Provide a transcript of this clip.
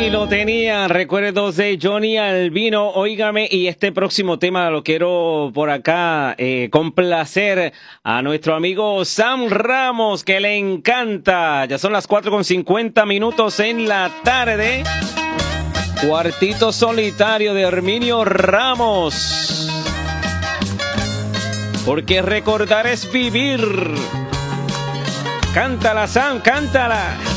lo tenían, recuerdos de Johnny Albino, óigame, y este próximo tema lo quiero por acá complacer a nuestro amigo Sam Ramos, que le encanta. Ya son las 4:50 en la tarde. Cuartito solitario de Herminio Ramos. Porque recordar es vivir. Cántala, Sam, cántala.